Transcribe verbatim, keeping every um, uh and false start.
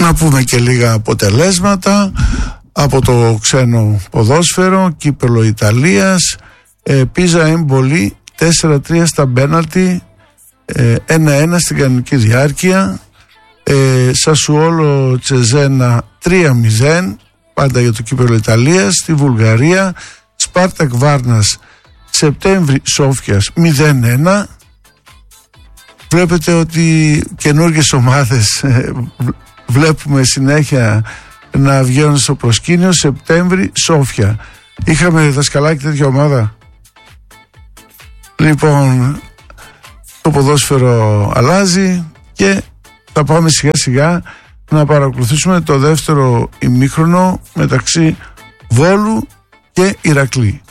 Να πούμε και λίγα αποτελέσματα από το ξένο ποδόσφαιρο. Κύπελλο Ιταλίας, ε, Πίζα Έμπολη τέσσερα τρία στα πέναλτι, ε, ένα ένα στην κανονική διάρκεια, ε, Σασουόλο Τσεζένα τρία μηδέν, πάντα για το Κύπελλο Ιταλίας. Στη Βουλγαρία, Σπάρτακ Βάρνας Σεπτέμβρη Σόφιας μηδέν ένα. Βλέπετε ότι καινούργιες ομάδες ε, βλέπουμε συνέχεια να βγαίνουν στο προσκήνιο. Σεπτέμβρη Σόφια. Είχαμε δασκαλάκι τέτοια ομάδα? Λοιπόν, το ποδόσφαιρο αλλάζει και θα πάμε σιγά σιγά να παρακολουθήσουμε το δεύτερο ημίχρονο μεταξύ Βόλου και Ηρακλή.